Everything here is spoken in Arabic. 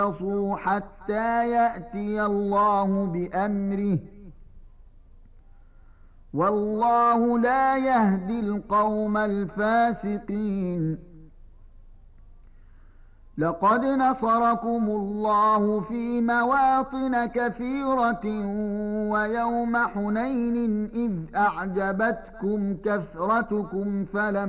حتى يأتي الله بأمره، والله لا يهدي القوم الفاسقين. لقد نصركم الله في مواطن كثيرة ويوم حنين إذ أعجبتكم كثرتكم فلم